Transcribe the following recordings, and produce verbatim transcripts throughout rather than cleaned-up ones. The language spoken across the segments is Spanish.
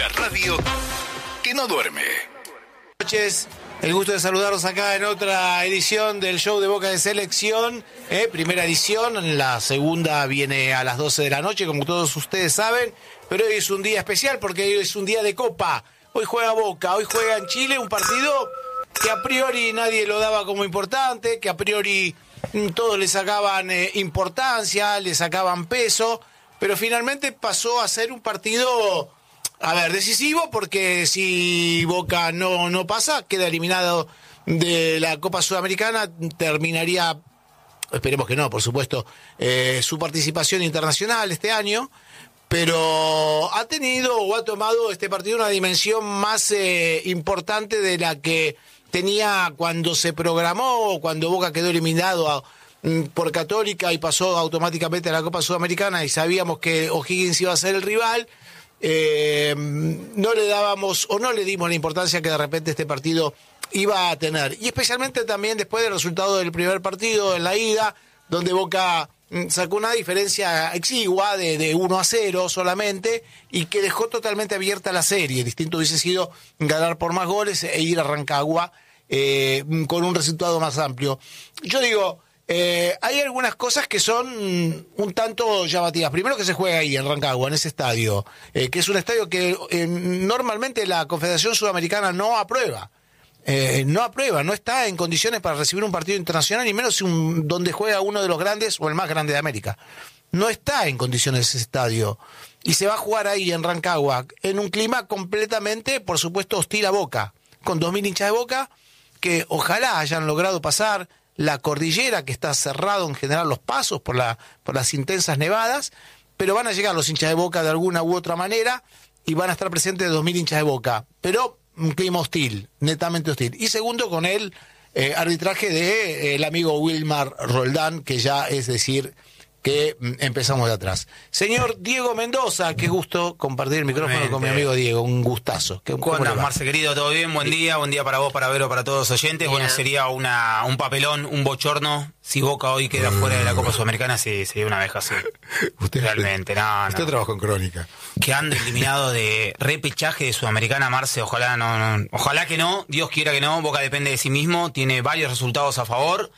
radio que no duerme. Buenas noches, el gusto de saludarlos acá en otra edición del show de Boca de Selección, eh, primera edición, la segunda viene a las doce de la noche, como todos ustedes saben, pero hoy es un día especial porque hoy es un día de Copa, hoy juega Boca, hoy juega en Chile un partido que a priori nadie lo daba como importante, que a priori todos le sacaban eh, importancia, le sacaban peso, pero finalmente pasó a ser un partido, a ver, decisivo, porque si Boca no, no pasa, queda eliminado de la Copa Sudamericana, terminaría, esperemos que no, por supuesto, eh, su participación internacional este año, pero ha tenido o ha tomado este partido una dimensión más eh, importante de la que tenía cuando se programó, cuando Boca quedó eliminado a, por Católica y pasó automáticamente a la Copa Sudamericana y sabíamos que O'Higgins iba a ser el rival. Eh, no le dábamos o no le dimos la importancia que de repente este partido iba a tener, y especialmente también después del resultado del primer partido en la ida, donde Boca sacó una diferencia exigua de, de uno a cero solamente y que dejó totalmente abierta la serie. Distinto hubiese sido ganar por más goles e ir a Rancagua eh, con un resultado más amplio. Yo digo, Eh, hay algunas cosas que son un tanto llamativas. Primero, que se juega ahí en Rancagua, en ese estadio, eh, que es un estadio que eh, normalmente la Confederación Sudamericana no aprueba. Eh, no aprueba, no está en condiciones para recibir un partido internacional, ni menos un, donde juega uno de los grandes o el más grande de América. No está en condiciones ese estadio. Y se va a jugar ahí en Rancagua, en un clima completamente, por supuesto, hostil a Boca, con dos mil hinchas de Boca que ojalá hayan logrado pasar la cordillera, que está cerrado en general los pasos por, la, por las intensas nevadas, pero van a llegar los hinchas de Boca de alguna u otra manera y van a estar presentes dos mil hinchas de Boca, pero un clima hostil, netamente hostil. Y segundo, con el eh, arbitraje de eh, el amigo Wilmar Roldán, que ya es decir que mm, empezamos de atrás. Señor Diego Mendoza, qué gusto compartir el micrófono Realmente. con mi amigo Diego, un gustazo. ¿Cómo andas, Marce, querido? ¿Todo bien? Buen día, buen día para vos, para Vero, para todos los oyentes. Bien. Bueno, sería una un papelón, un bochorno, si Boca hoy queda fuera de la Copa Sudamericana, sí, sería una vejación. Usted Realmente, no, Usted no. trabajó en Crónica. Quedando eliminado de repechaje de Sudamericana, Marce, ojalá no, no, ojalá que no, Dios quiera que no, Boca depende de sí mismo, tiene varios resultados a favor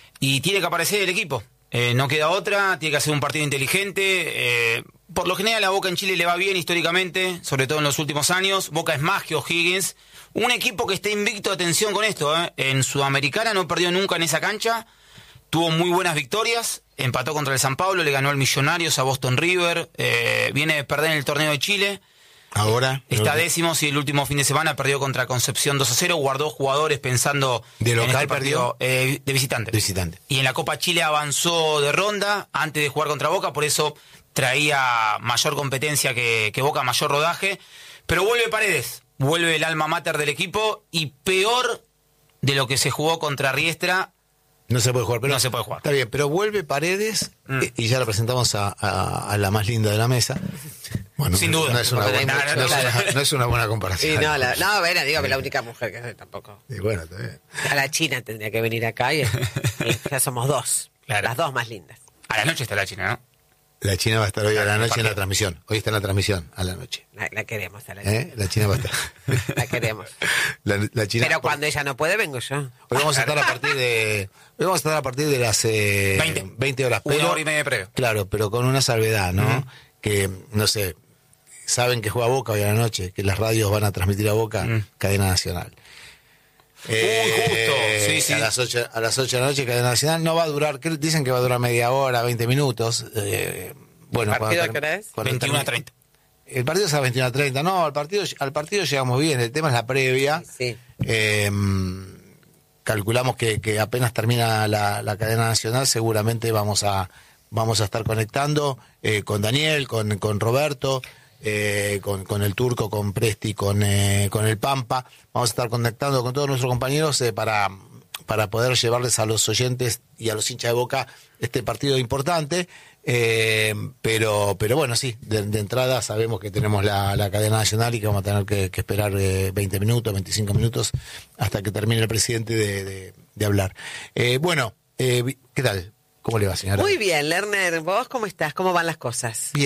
y tiene que aparecer el equipo. Eh, no queda otra, tiene que hacer un partido inteligente. Eh, por lo general a Boca en Chile le va bien históricamente, sobre todo en los últimos años. Boca es más que O'Higgins. Un equipo que está invicto, atención con esto, eh. en Sudamericana no perdió nunca en esa cancha. Tuvo muy buenas victorias, empató contra el San Pablo, le ganó al Millonarios, a Boston River. Eh, viene de perder en el torneo de Chile. Ahora está décimo, y el último fin de semana perdió contra Concepción dos a cero, guardó jugadores pensando de local, en este partido eh, de visitante. de visitante. Y en la Copa Chile avanzó de ronda antes de jugar contra Boca, por eso traía mayor competencia que, que Boca, mayor rodaje. Pero vuelve Paredes, vuelve el alma mater del equipo y peor de lo que se jugó contra Riestra. No se puede jugar, pero no se puede jugar. Está bien, pero vuelve Paredes mm. y ya la presentamos a, a, a la más linda de la mesa. Bueno, sin duda. No es una, buena, no, no, no, es una, no es una buena comparación. Sí, no, la, no, bueno, digo que la única mujer que soy tampoco. Y bueno, está bien. A la China tendría que venir acá y, y ya somos dos. Claro. Las dos más lindas. A la noche está la China, ¿no? La China va a estar hoy a la noche en la transmisión. Hoy está en la transmisión, a la noche. La, la queremos a la China. ¿Eh? La China va a estar. La queremos. La, la China, Pero cuando ella no puede, vengo yo. Hoy vamos a estar a partir de. Hoy vamos a estar a partir de las eh, veinte. veinte horas. Una pero, hora y media de previo. Claro, pero con una salvedad, ¿no? Uh-huh. Que, no sé, saben que juega Boca hoy a la noche, que las radios van a transmitir a Boca, uh-huh. Cadena Nacional. Eh, justo, sí, sí. A las ocho, a las ocho de la noche, Cadena Nacional. No va a durar, dicen que va a durar media hora, veinte minutos. Eh, bueno, ¿El partido a qué hora es? veintiuno a treinta. El partido es a veintiuno a treinta. No, al partido, al partido llegamos bien. El tema es la previa. Sí. Eh, calculamos que, que apenas termina la, la cadena nacional, seguramente vamos a vamos a estar conectando eh, con Daniel, con, con Roberto, eh, con, con el Turco, con Presti, con, eh, con el Pampa. Vamos a estar conectando con todos nuestros compañeros eh, para, para poder llevarles a los oyentes y a los hinchas de Boca este partido importante. Eh, pero pero bueno, sí, de, de entrada sabemos que tenemos la, la cadena nacional y que vamos a tener que, que esperar eh, veinte minutos, veinticinco minutos hasta que termine el presidente de, de, de hablar. Eh, bueno, eh, ¿qué tal? ¿Cómo le va, señora? Muy bien, Lerner. ¿Vos cómo estás? ¿Cómo van las cosas? Bien,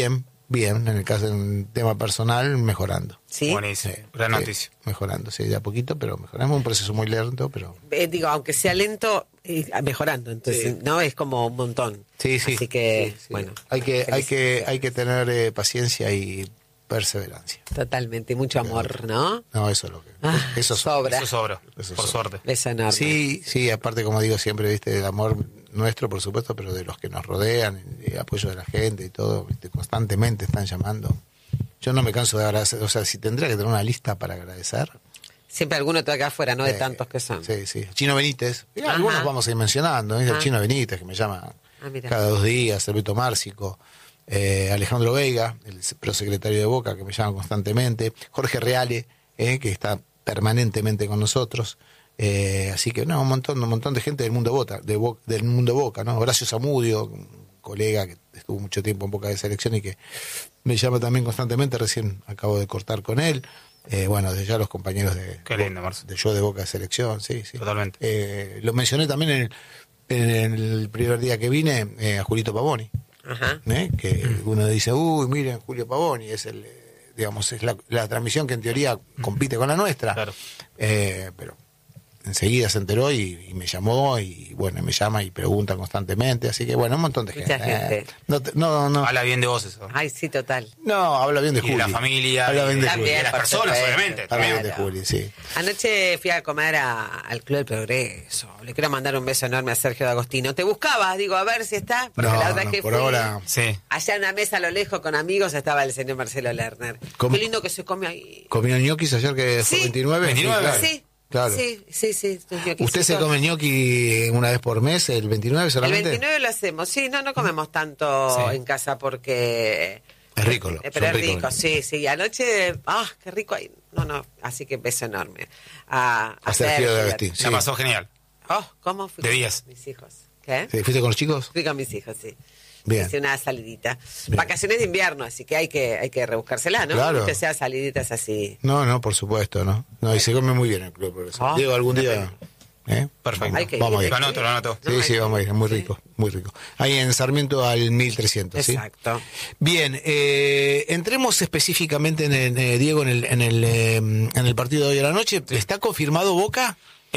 bien, en el caso del tema personal, mejorando. ¿Sí? Buenísimo, gran noticia. Sí, mejorando, sí, de a poquito, pero mejoramos. Un proceso muy lento, pero... Eh, digo, aunque sea lento, eh, mejorando, entonces, Sí. ¿no? Es como un montón. Sí, sí. Así que, Sí, sí. bueno. Hay que, hay que, felicidades. hay que tener eh, paciencia y perseverancia. Totalmente, mucho amor, ¿no? No, eso es lo que... Ah, eso sobra. Eso sobra, Eso por sobra. suerte. Beso enorme. Sí, sí, aparte, como digo siempre, viste, el amor nuestro, por supuesto, pero de los que nos rodean, el apoyo de la gente y todo, viste, constantemente están llamando. Yo no me canso de agradecer, o sea, si tendría que tener una lista para agradecer. Siempre alguno te acá afuera, ¿no? De eh, tantos que son. Sí, sí. Chino Benítez, y Ajá. algunos vamos a ir mencionando, ¿eh? El Ah. Chino Benítez, que me llama Ah, mira. cada dos días, Alberto Márcico, eh, Alejandro Veiga, el prosecretario de Boca, que me llama constantemente, Jorge Reale, eh, que está permanentemente con nosotros. Eh, así que no, un montón, un montón de gente del mundo Boca, de Bo- del mundo Boca, ¿no? Horacio Zamudio, un colega que estuvo mucho tiempo en Boca de Selección y que me llama también constantemente, recién acabo de cortar con él. Eh, bueno, desde ya los compañeros de, Qué lindo, Marce. de yo de Boca de Selección, sí, sí. Totalmente. Eh, lo mencioné también en el, en el primer día que vine, eh, a Julito Pavoni, Ajá. ¿eh? Que uno dice, uy, miren, Julio Pavoni, es el, eh, digamos, es la, la transmisión que en teoría compite con la nuestra. Claro. Eh, pero enseguida se enteró y, y me llamó y bueno, me llama y pregunta constantemente, así que bueno, un montón de Mucha gente. Eh, gente. no, te- no, no, Habla bien de vos eso. Ay, sí, total. no, habla bien de Y de Juli. la familia, Habla y bien de- de También, Juli. de las por personas, supuesto. obviamente. Habla bien de Claro. Juli, sí. Anoche fui a comer a- al Club del Progreso. Le quiero mandar un beso enorme a Sergio D'Agostino. ¿Te buscabas? Digo, a ver si está. Porque No, la otra no, que por fui, ahora- Sí. allá en una mesa a lo lejos con amigos estaba el señor Marcelo Lerner. ¿Cómo? Qué lindo que se come ahí. ¿Comió ñoquis ayer que fue Sí. veintinueve? veintinueve. Sí, claro. Sí, Claro. sí, sí, sí. tus ¿Usted se ñoquisitos. come ñoqui una vez por mes, el veintinueve El solamente? veintinueve lo hacemos. Sí, no, no comemos tanto Sí. en casa porque... Es rico, lo- Eh, Pero son es rico, ricos. sí, sí. Anoche, ah, qué rico ahí. No, no, así que beso enorme. A, A Sergio D'Agostino. La Sí. pasó genial. Oh, ¿cómo fui De con diez. mis hijos? ¿Qué? Sí, ¿fuiste con los chicos? Fui con mis hijos, sí. Bien. Hice una salidita. Bien. Vacaciones de invierno, así que hay que hay que rebuscársela, ¿no? Claro. Que sea saliditas así. No, no, por supuesto, ¿no? No, y se come muy bien el Club Progreso. Ah, Diego, algún día... ¿eh? Perfecto. Hay que Vamos a ir. ir. Lo anoto, lo anoto. Sí, No, sí, hay- vamos a ir, es muy sí. rico, muy rico. Ahí en Sarmiento al mil trescientos, ¿sí? Exacto. Bien, eh, entremos específicamente en el, eh, Diego, en el, en, el, eh, en el partido de hoy a la noche. ¿Está confirmado Boca?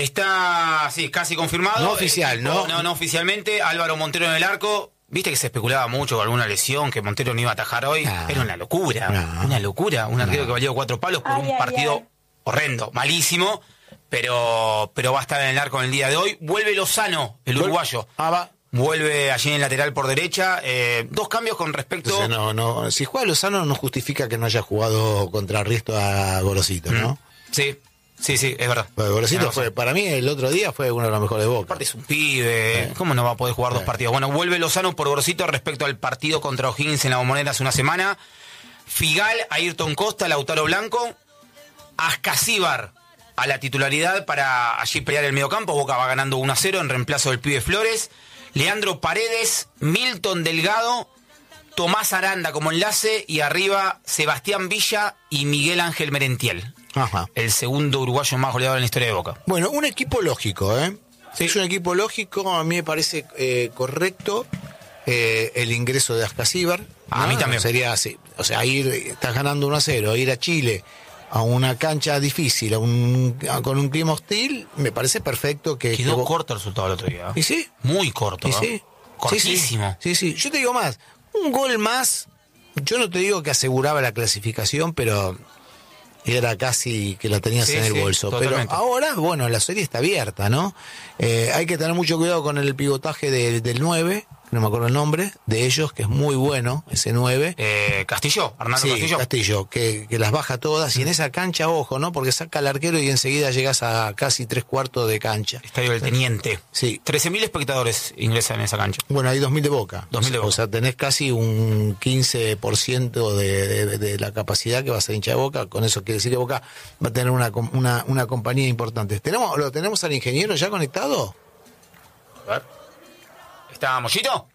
Está, sí, casi confirmado. No oficial, El ¿no? No, no oficialmente. Álvaro Montero en el arco. Viste que se especulaba mucho con alguna lesión, que Montero no iba a atajar hoy. No. Era una locura. No. Una locura. Un arquero que valió cuatro palos por un partido horrendo, malísimo. Pero, pero va a estar en el arco en el día de hoy. Vuelve Lozano, el uruguayo. Ah, va. Vuelve allí en el lateral por derecha. Eh, dos cambios con respecto. Entonces, no, no, si juega Lozano no justifica que no haya jugado contra Risto a Gorosito, ¿no? Sí, sí, sí, es verdad. Bueno, Gorosito Tenés fue, razón. para mí el otro día fue uno de los mejores de Boca. Aparte es un pibe, ¿cómo no va a poder jugar dos partidos? Bueno, vuelve Lozano por Gorosito respecto al partido contra O'Higgins en la Bombonera hace una semana. Figal, Ayrton Costa, Lautaro Blanco, Ascasíbar a la titularidad para allí pelear el mediocampo. Boca va ganando uno a cero en reemplazo del pibe Flores. Leandro Paredes, Milton Delgado, Tomás Aranda como enlace y arriba Sebastián Villa y Miguel Ángel Merentiel. Ajá. El segundo uruguayo más goleador en la historia de Boca. Bueno, un equipo lógico, ¿eh? Sí. Es un equipo lógico, a mí me parece eh, correcto eh, el ingreso de Ascasíbar. A mí también. Sería así, o sea, ir, estás ganando uno a cero, ir a Chile a una cancha difícil, a un, a- con un clima hostil, me parece perfecto que... Quedó que vos- corto el resultado el otro día. ¿Y sí? Muy corto. ¿Y ¿eh? sí? Cortísimo. Sí, sí, sí. Yo te digo más, un gol más, yo no te digo que aseguraba la clasificación, pero era casi que la tenías Sí, en el sí, bolso. totalmente. Pero ahora, bueno, la serie está abierta, ¿no? Eh, hay que tener mucho cuidado con el pivotaje de- del nueve, no me acuerdo el nombre, de ellos, que es muy bueno, ese nueve. Eh, Castillo, Arnaldo Sí, Castillo. Castillo, que, que las baja todas y en esa cancha, ojo, ¿no? Porque saca al arquero y enseguida llegas a casi tres cuartos de cancha. Estadio del Teniente. Sí. trece mil espectadores ingresan en esa cancha. Bueno, hay dos mil de Boca. dos mil de O Boca. sea, tenés casi un quince por ciento de, de, de la capacidad que va a ser hincha de Boca. Con eso quiere decir que Boca va a tener una, com- una, una compañía importante. ¿Tenemos, ¿Lo tenemos al ingeniero ya conectado? A ver. ¿Está Mollito?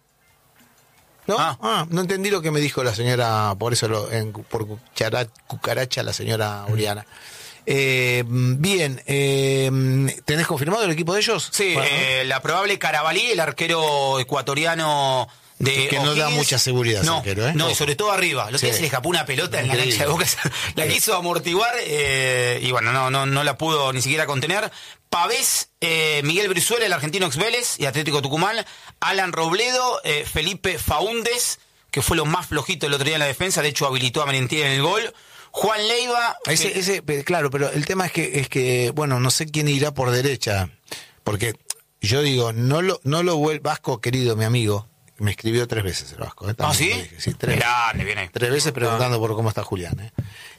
¿No? Ah. Ah, no entendí lo que me dijo la señora, por eso lo, en, por cuchara- cucaracha la señora Uriana. Eh, bien, eh, ¿tenés confirmado el equipo de ellos? Sí, Bueno, eh, la probable Carabalí, el arquero ecuatoriano de que no da mucha seguridad, no, arquero, ¿eh? no, y Ojo. sobre todo arriba. Lo que Sí. se le escapó una pelota en la Increíble. cancha de Boca, la quiso amortiguar eh, y bueno, no, no, no la pudo ni siquiera contener. Pavés, eh, Miguel Brizuela, el argentino ex Vélez y Atlético Tucumán, Alan Robledo, eh, Felipe Faúndez, que fue lo más flojito el otro día en la defensa, de hecho habilitó a Merentiel en el gol. Juan Leiva. Ese, que- ese, pe- claro, pero el tema es que, es que, bueno, no sé quién irá por derecha, porque yo digo, no lo, no lo vuelve, Vasco, querido, mi amigo, me escribió tres veces el Vasco. ¿eh? ¿Ah, También sí? lo dije, sí, tres, Grande, viene. tres veces preguntando por cómo está Julián. ¿eh?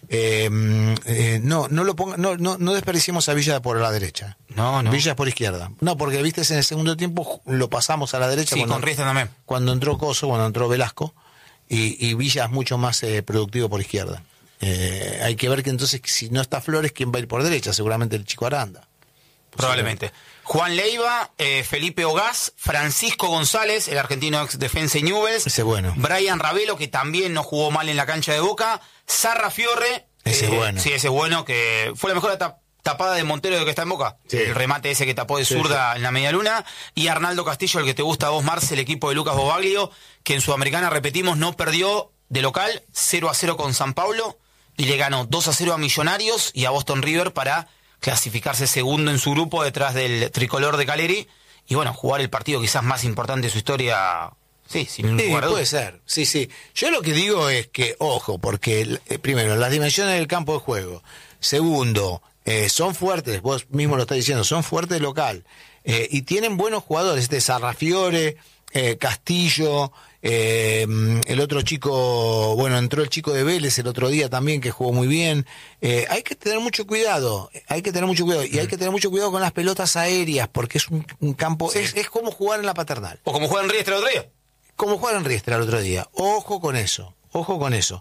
Eh, eh, no, no lo ponga, no, no, no desperdiciemos a Villa por la derecha. No, no. Villa es por izquierda. No, porque viste en el segundo tiempo lo pasamos a la derecha Sí, cuando, con Riestra también. cuando entró Coso, cuando entró Velasco, y, y Villa es mucho más eh, productivo por izquierda. Eh, hay que ver que entonces si no está Flores, ¿quién va a ir por derecha? Seguramente el chico Aranda. Probablemente. Juan Leiva, eh, Felipe Ogaz, Francisco González, el argentino ex Defensa y Newell's. Ese es bueno. Brian Ravelo, que también no jugó mal en la cancha de Boca. Sarra Fiorre. Ese es eh, bueno. Sí, ese es bueno, que fue la mejor tap- tapada de Montero de que está en Boca. Sí. El remate ese que tapó de Sí, zurda en la media luna. Y Arnaldo Castillo, el que te gusta a vos, Marce, el equipo de Lucas Bobaglio, que en Sudamericana, repetimos, no perdió de local cero a cero con San Paulo y le ganó dos a cero a Millonarios y a Boston River para clasificarse segundo en su grupo detrás del tricolor de Caleri y bueno, jugar el partido quizás más importante de su historia, sí, sin Sí, lugar a puede dudas. ser. Sí, sí. Yo lo que digo es que, ojo, porque eh, primero, las dimensiones del campo de juego. Segundo, eh, son fuertes, vos mismo lo estás diciendo, son fuertes local. Eh, y tienen buenos jugadores, este Sarrafiore, eh, Castillo, eh, el otro chico, bueno, entró el chico de Vélez el otro día también, que jugó muy bien. Eh, hay que tener mucho cuidado, hay que tener mucho cuidado. Y hay que tener mucho cuidado con las pelotas aéreas, porque es un, un campo, Sí. es, es como jugar en la paternal. O como juega en Riestra el otro día. Como jugar en Riestra el otro día. Ojo con eso, ojo con eso.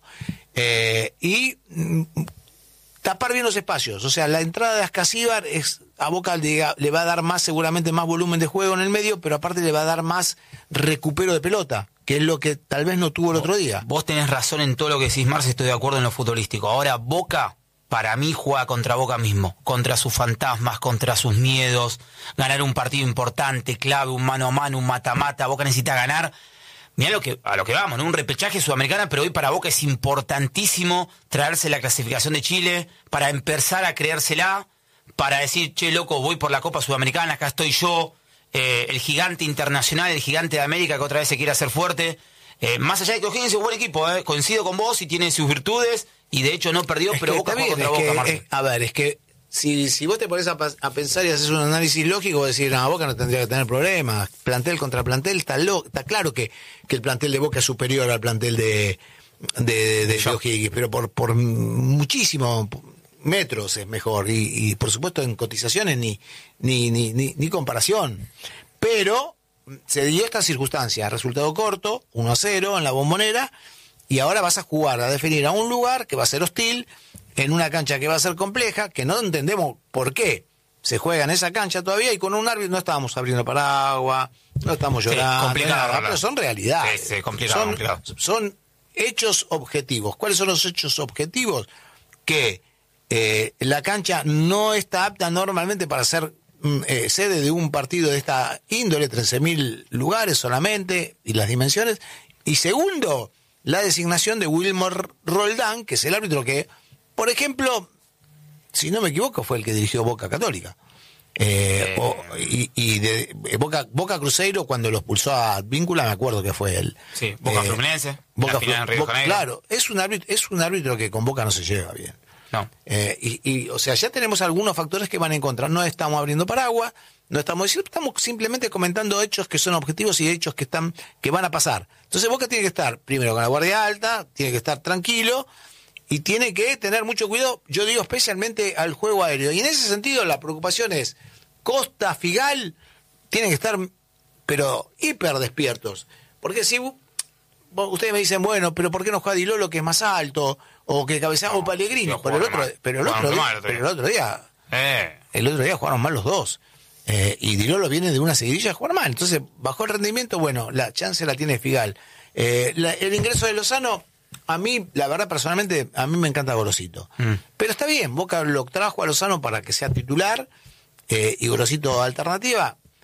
Eh, y mm, tapar bien los espacios. O sea, la entrada de Ascasíbar es, a Boca le, le va a dar más, seguramente más volumen de juego en el medio, pero aparte le va a dar más recupero de pelota, que es lo que tal vez no tuvo el otro día. Vos tenés razón en todo lo que decís, Marce, estoy de acuerdo en lo futbolístico. Ahora, Boca, para mí, juega contra Boca mismo, contra sus fantasmas, contra sus miedos, ganar un partido importante, clave, un mano a mano, un mata-mata. Boca necesita ganar. Mirá lo que, a lo que vamos, ¿no? Un repechaje sudamericano, pero hoy para Boca es importantísimo traerse la clasificación de Chile para empezar a creérsela, para decir, che, loco, voy por la Copa Sudamericana, acá estoy yo, eh, el gigante internacional, el gigante de América que otra vez se quiere hacer fuerte. Eh, más allá de que O'Higgins es un buen equipo, eh, coincido con vos y tiene sus virtudes, y de hecho no perdió, Es pero que Boca está jugó bien, contra es Boca, que, Marce. es- a ver, es que si, si vos te pones a, pas- a pensar y haces un análisis lógico, vos decís, no, Boca no tendría que tener problemas. Plantel contra plantel, está, lo, está claro que, que el plantel de Boca es superior al plantel de, de, de, de Yo. O'Higgins, pero por, por muchísimos metros es mejor. Y, y por supuesto en cotizaciones ni, ni, ni, ni, ni comparación. Pero se dio esta circunstancia, resultado corto, uno a cero en la Bombonera, y ahora vas a jugar, a definir a un lugar que va a ser hostil, en una cancha que va a ser compleja, que no entendemos por qué se juega en esa cancha todavía, y con un árbitro no estábamos abriendo paraguas, no estamos Sí, llorando, complicado, nada, ¿verdad? pero son realidades. Sí, sí, complicado, son, complicado. son hechos objetivos. ¿Cuáles son los hechos objetivos? Que eh, la cancha no está apta normalmente para ser mm, eh, sede de un partido de esta índole, trece mil lugares solamente, y las dimensiones. Y segundo, la designación de Wilmer Roldán, que es el árbitro que, por ejemplo, si no me equivoco, fue el que dirigió Boca Católica. Eh, Eh. o- y y de, eh, Boca, Boca Cruzeiro, cuando lo expulsó a Víncula, me acuerdo que fue él. Sí, Boca Eh, Fluminense, Boca la final Flu- en Río de Boca- Janeiro. Claro, es un árbitro, es un árbitro que con Boca no se lleva bien. No. Eh, y, y, o sea, ya tenemos algunos factores que van en contra. No estamos abriendo paraguas, no estamos diciendo, estamos simplemente comentando hechos que son objetivos y hechos que están, que van a pasar. Entonces Boca tiene que estar primero con la guardia alta, tiene que estar tranquilo y tiene que tener mucho cuidado, yo digo especialmente al juego aéreo. Y en ese sentido la preocupación es Costa, Figal, tienen que estar, pero hiper despiertos. Porque si vos- ustedes me dicen, bueno, pero ¿por qué no juega Di Lolo, que es más alto? O que cabeceamos No, Pellegrini. no Pero el jugaron otro, mal. pero el otro, Jugaron día, mal el otro pero día. el otro día, Eh. el otro día jugaron mal los dos. Eh, y Di Lolo viene de una seguidilla de jugar mal. Entonces, bajó el rendimiento, bueno, la chance la tiene Figal. Eh, la- el ingreso de Lozano, a mí, la verdad, personalmente, a mí me encanta Gorosito. Mm. Pero está bien, Boca lo trajo a Lozano para que sea titular, eh, y Gorosito alternativa.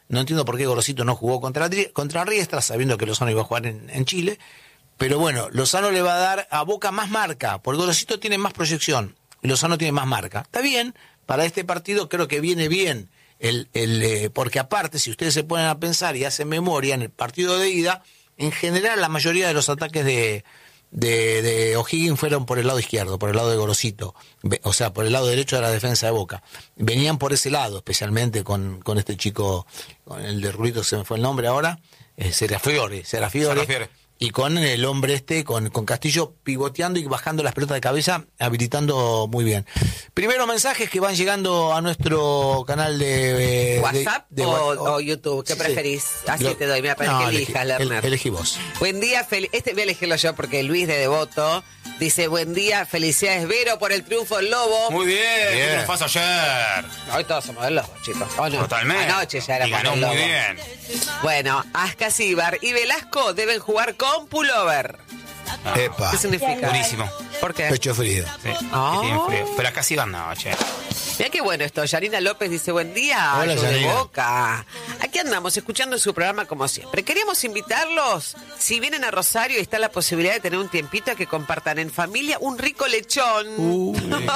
No entiendo por qué Gorosito no jugó contra, contra Riestra, sabiendo que Lozano iba a jugar en, en Chile. Pero bueno, Lozano le va a dar a Boca más marca, porque Gorosito tiene más proyección y Lozano tiene más marca. Está bien, para este partido creo que viene bien, el, el, eh, porque aparte, si ustedes se ponen a pensar y hacen memoria, en el partido de ida, en general la mayoría de los ataques de, de, de O'Higgins fueron por el lado izquierdo, por el lado de Gorosito, o sea, por el lado derecho de la defensa de Boca. Venían por ese lado, especialmente con, con este chico, con el de Rulito, se me fue el nombre ahora, eh, Serafiore, Serafiore. Serafiore. Y con el hombre este, con, con Castillo pivoteando y bajando las pelotas de cabeza, habilitando muy bien. Primeros mensajes que van llegando a nuestro canal de... de ¿WhatsApp de, de, o, o, o YouTube? ¿Qué sí, preferís? Así Lo, te doy, mira, para no, que elegí, elijas, Lerner. El, elegí vos. Buen día, fel este voy a elegirlo yo porque Luis de Devoto dice, buen día, felicidades Vero por el triunfo del Lobo. Muy bien, Bien. qué triunfazo ayer. Hoy todos somos del Lobo, chicos. ¿O no? Totalmente. Anoche ya Y éramos ganó del muy Lobo. bien. Bueno, Ascasíbar y Velasco deben jugar con pullover. Epa, ¿Qué significa? Buenísimo. ¿Por qué? pecho frío. Sí, Ah. que tienen frío. Pero acá sí van noche. Mira qué bueno esto. Yanina López dice, buen día, Hola, yo de Yanina. Boca. Aquí andamos escuchando su programa como siempre. Queríamos invitarlos, si vienen a Rosario y está la posibilidad de tener un tiempito, a que compartan en familia un rico lechón. Uh,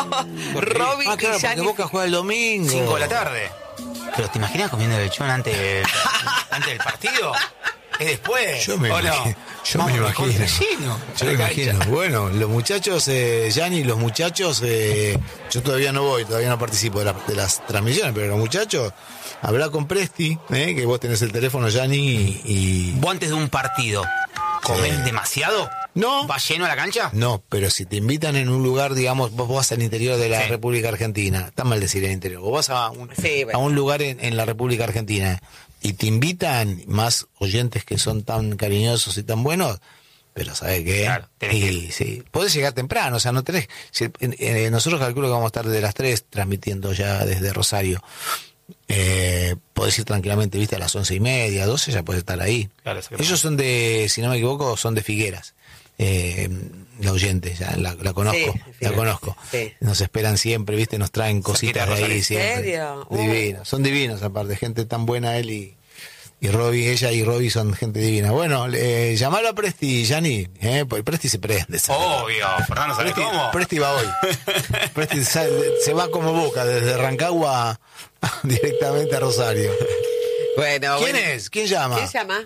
Robin ah, claro, y porque Yanni. Boca juega el domingo. Cinco de la tarde. Pero ¿te imaginas comiendo lechón antes, antes del partido? ¿Es después? Yo me ¿O no? imagino. Yo Vamos me recontra imagino. lleno. Yo me imagino. Bueno, los muchachos, eh, Yanni, los muchachos, eh, yo todavía no voy, todavía no participo de, la- de las transmisiones, pero los muchachos, habla con Presti, eh, que vos tenés el teléfono, Yanni, y, y- ¿Vos antes de un partido comés Sí. demasiado? No. ¿Vas lleno a la cancha? No, pero si te invitan en un lugar, digamos, vos vas al interior de la Sí. República Argentina, está mal decir el interior, vos vas a un, Sí, bueno. a un lugar en, en la República Argentina y te invitan más oyentes que son tan cariñosos y tan buenos, pero ¿sabes qué? Claro, tenés y, que ir. sí, podés llegar temprano, o sea, no tenés... si- eh, nosotros calculo que vamos a estar desde las tres transmitiendo ya desde Rosario. Eh, podés ir tranquilamente, viste, a las once y media, doce, ya podés estar ahí. Claro, exactamente. Ellos son de, si no me equivoco, son de Figueras. Eh, la oyente, ya la, la conozco, Sí, la Figueras, conozco. sí. Nos esperan siempre, viste, nos traen cositas de Cerquita de ahí Rosario. siempre. ¿En serio? Uh. Divinos, son divinos aparte, gente tan buena él y, y Robbie, ella y Robbie son gente divina. Bueno, eh, llamalo a Presti, Yanni, eh, porque Presti se prende. ¿sabes? Obvio, Fernando, ¿sabes Presti, cómo? Presti va hoy. Presti sale- se va como Boca, desde Rancagua directamente a Rosario. Bueno, ¿Quién bueno. es? ¿Quién llama? ¿Quién llama?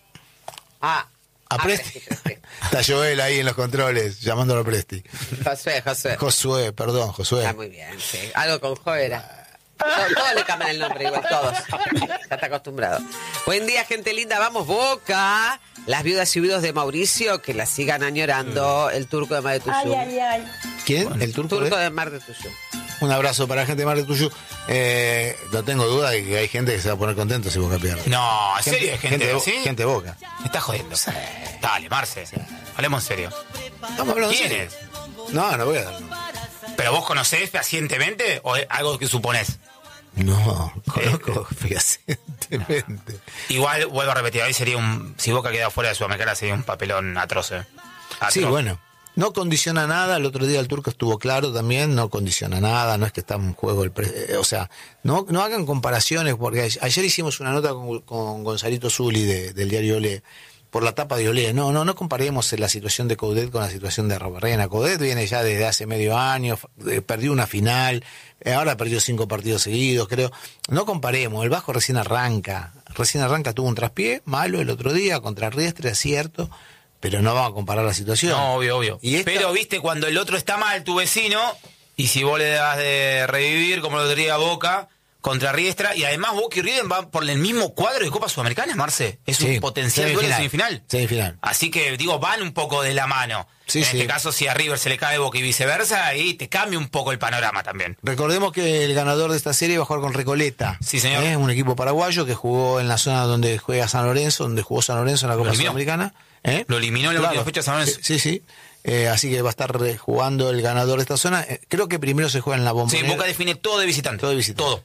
Ah, A ah, Presti. Presti. Está Joel ahí en los controles, llamándolo a Presti. Josué, Josué. Josué, perdón, Josué. Está muy bien, sí. Algo con Jo era. Todos, todos le cambian el nombre igual, todos. Ya está acostumbrado. Buen día, gente linda. Vamos, Boca. Las viudas y viudos de Mauricio, que la sigan añorando. El turco de Mar de Tuyú. Ay, ay, ay. ¿Quién? ¿El turco? Turco de- de Mar de Tuyú. Un abrazo para la gente de Mar de Tuyú. Eh, no tengo duda de que hay gente que se va a poner contento si Boca pierde. No, ¿en serio? ¿Hay gente, gente, de Bo- así? gente de Boca. Me estás jodiendo. Dale, Marce. Hablemos en serio. Estamos hablando en ¿Quién serio. es? No, no voy a dar. ¿Pero vos conocés fehacientemente o es algo que suponés? No, conozco fehacientemente. Igual, vuelvo a repetir, hoy sería un... Si Boca queda fuera de Sudamericana sería un papelón atroz. ¿eh? Atroz. Sí, bueno. No condiciona nada, el otro día el turco estuvo claro también, no condiciona nada, no es que está en juego el... Pre- eh, o sea, no, no hagan comparaciones, porque a- ayer hicimos una nota con, con Gonzalito Zuli de- del diario Olé, por la tapa de Olé. No, no, no comparemos la situación de Coudet con la situación de Arrobarrena. Coudet viene ya desde hace medio año, eh, perdió una final, eh, ahora perdió cinco partidos seguidos, creo. No comparemos, el Vasco recién arranca, recién arranca, tuvo un traspié malo el otro día contra Riestre, es cierto, pero no vamos a comparar la situación. No, obvio, obvio. Y esta- Pero, viste, cuando el otro está mal, tu vecino, y si vos le das de revivir, como lo diría Boca, contra Riestra, y además Boca y River van por el mismo cuadro de Copa Sudamericana, Marce. Es Sí, un potencial duelo de semifinal. Semifinal. Así que, digo, van un poco de la mano. Sí, en sí. este caso, si a River se le cae Boca y viceversa, ahí te cambia un poco el panorama también. Recordemos que el ganador de esta serie va a jugar con Recoleta. Sí, señor. Es un equipo paraguayo que jugó en la zona donde juega San Lorenzo, donde jugó San Lorenzo en la Copa eliminó. Sudamericana. ¿Eh? Lo eliminó en la última fecha San Lorenzo. Sí, sí. Eh, así que va a estar eh, jugando el ganador de esta zona. Eh, creo que primero se juega en la Sí, Bombonera. Boca define todo de visitante. Todo de visitante. Todo.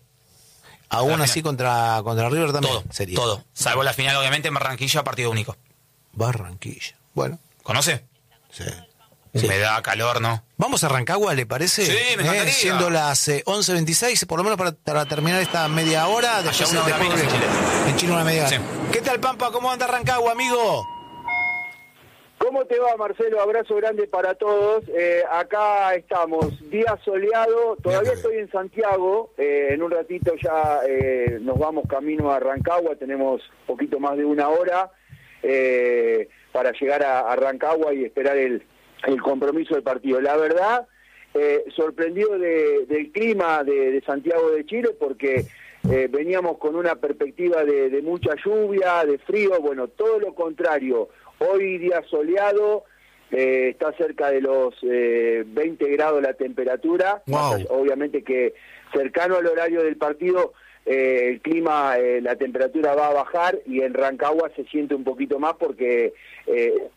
Aún la así final. contra, contra River también. Todo. sería. Todo. Salvo la final, obviamente, en Barranquilla, partido único. Barranquilla. Bueno, ¿Conoce? sí. Sí. Humedad, calor, ¿no? Vamos a Rancagua, ¿le parece? Sí, me encantaría. Eh, siendo las eh, once veintiséis, por lo menos para, para terminar esta media hora. Allá Después, una hora después- menos en Chile. En Chile una media hora. Sí. ¿Qué tal, Pampa? ¿Cómo anda Rancagua, amigo? ¿Cómo te va, Marcelo? Abrazo grande para todos. Eh, acá estamos, día soleado. Todavía estoy en Santiago. Eh, en un ratito ya eh, nos vamos camino a Rancagua. Tenemos poquito más de una hora eh, para llegar a, a Rancagua y esperar el, el compromiso del partido. La verdad, eh, sorprendido de, del clima de, de Santiago de Chile porque eh, veníamos con una perspectiva de, de mucha lluvia, de frío. Bueno, todo lo contrario. Hoy día soleado, eh, está cerca de los eh, veinte grados la temperatura. Wow. Obviamente que cercano al horario del partido, eh, el clima, eh, la temperatura va a bajar y en Rancagua se siente un poquito más porque eh,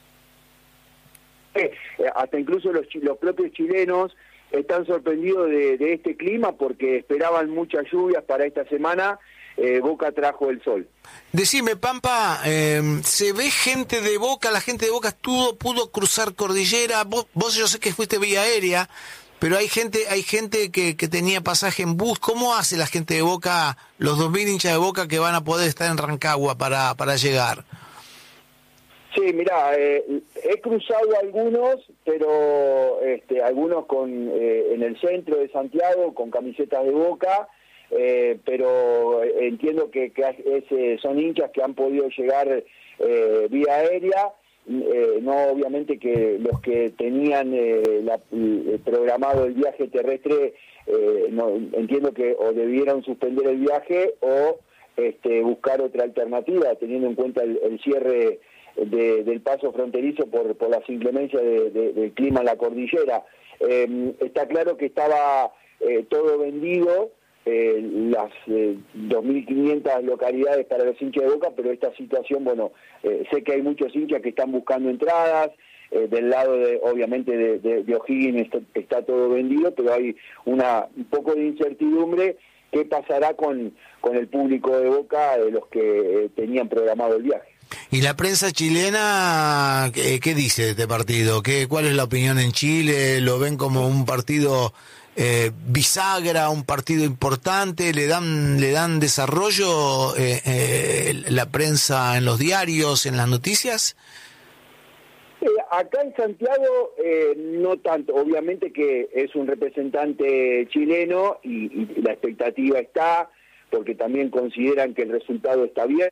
eh, hasta incluso los, chi- los propios chilenos están sorprendidos de, de este clima porque esperaban muchas lluvias para esta semana. eh, Boca trajo el sol. Decime, Pampa, eh, ¿se ve gente de Boca? ¿La gente de Boca estuvo, pudo cruzar cordillera? Vos, vos yo sé que fuiste vía aérea, pero hay gente hay gente que, que tenía pasaje en bus. ¿Cómo hace la gente de Boca, los dos mil hinchas de Boca que van a poder estar en Rancagua para, para llegar? Sí, mirá, eh, he cruzado algunos, pero este, algunos con eh, en el centro de Santiago con camisetas de Boca, eh, pero entiendo que, que es, eh, son hinchas que han podido llegar eh, vía aérea, eh, no obviamente que los que tenían eh, la- eh, programado el viaje terrestre, eh, no, entiendo que o debieron suspender el viaje o este, buscar otra alternativa, teniendo en cuenta el, el cierre de, del paso fronterizo por, por las inclemencias de, de, del clima en la cordillera. Eh, está claro que estaba eh, todo vendido, eh, las eh, dos mil quinientas localidades para los hinchas de Boca, pero esta situación, bueno, eh, sé que hay muchos hinchas que están buscando entradas, eh, del lado de, obviamente, de, de, de O'Higgins está, está todo vendido, pero hay una un poco de incertidumbre. ¿Qué pasará con, con el público de Boca, de los que eh, tenían programado el viaje? ¿Y la prensa chilena qué, qué dice de este partido? ¿Qué, ¿Cuál es la opinión en Chile? ¿Lo ven como un partido eh, bisagra, un partido importante? ¿Le dan le dan desarrollo eh, eh, la prensa en los diarios, en las noticias? Eh, acá en Santiago eh, no tanto, obviamente que es un representante chileno y, y la expectativa está, porque también consideran que el resultado está bien.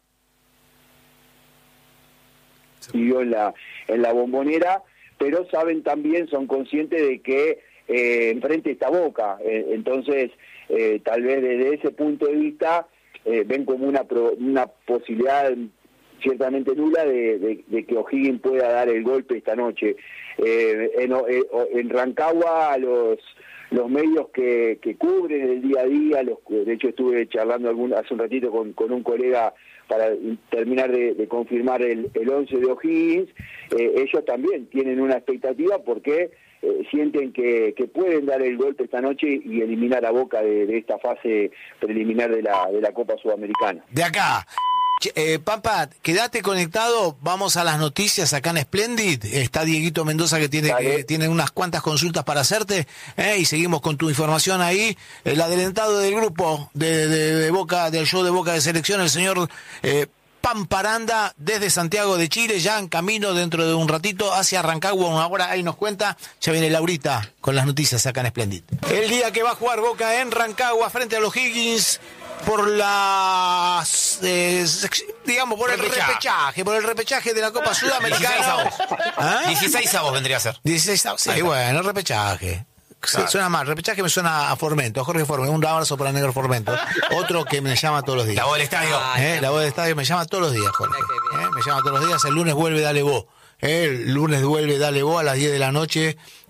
Siguió en la, en la Bombonera, pero saben también, son conscientes de que eh, enfrente está Boca, eh, entonces eh, tal vez desde ese punto de vista eh, ven como una, pro, una posibilidad ciertamente nula de, de, de que O'Higgins pueda dar el golpe esta noche. Eh, en, en Rancagua los los medios que, que cubren el día a día, los, de hecho estuve charlando algún, hace un ratito con, con un colega para terminar de, de confirmar el, el once de O'Higgins, eh, ellos también tienen una expectativa porque eh, sienten que, que pueden dar el golpe esta noche y eliminar a Boca de, de esta fase preliminar de la, de la Copa Sudamericana. De acá. Che, Eh, Pampa, quédate conectado, vamos a las noticias acá en Splendid. Está Dieguito Mendoza que tiene, Dale. que tiene unas cuantas consultas para hacerte, eh, y seguimos con tu información ahí. El adelantado del grupo de, de, de Boca, del show de Boca de Selección, el señor eh, Pamparanda, desde Santiago de Chile, ya en camino dentro de un ratito hacia Rancagua, una hora, ahí nos cuenta. Ya viene Laurita con las noticias acá en Splendid. El día que va a jugar Boca en Rancagua frente a los Higgins por las eh, digamos por el Repechaje. repechaje, por el repechaje de la Copa dieciséis Sudamericana. avos. ¿Ah? dieciséis avos vendría a ser. dieciséis avos. Sí, bueno, repechaje. Sí, Claro. suena mal, repechaje me suena a Formento, a Jorge Formento, un abrazo para Negro Formento. Otro que me llama todos los días. La voz del estadio. Ay, Eh, la voz del estadio me llama todos los días, Jorge. Mira qué bien. Eh, me llama todos los días, el lunes vuelve Dale Vos. Eh, el lunes vuelve Dale Vos a las diez de la noche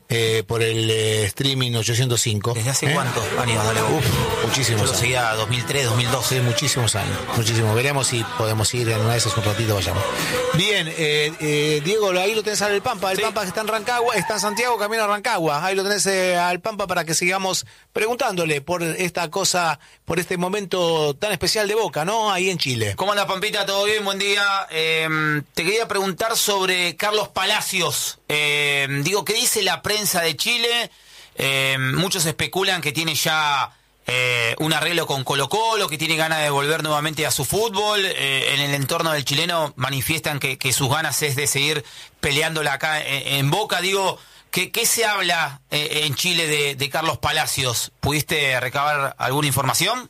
eh, por el eh, streaming ochocientos cinco. ¿Desde hace ¿Eh? cuántos años? Dale, vos? Uf, muchísimos Yo lo años. seguía dos mil tres, dos mil doce. Sí, muchísimos años, muchísimos. Veremos si podemos ir en una de esas un ratito, vayamos. Bien, eh, eh, Diego, ahí lo tenés al Pampa. El Sí. Pampa que está en Rancagua, está en Santiago, camino a Rancagua. Ahí lo tenés eh, al Pampa para que sigamos preguntándole por esta cosa, por este momento tan especial de Boca, ¿no? Ahí en Chile. ¿Cómo anda, Pampita? ¿Todo bien? Buen día. Eh, te quería preguntar sobre Carlos Palacios. Eh, digo, ¿qué dice la prensa de Chile? Eh, muchos especulan que tiene ya eh, un arreglo con Colo-Colo, que tiene ganas de volver nuevamente a su fútbol. Eh, en el entorno del chileno manifiestan que, que sus ganas es de seguir peleándola acá en, en Boca. Digo, ¿qué, qué se habla eh, en Chile de, de Carlos Palacios? ¿Pudiste recabar alguna información?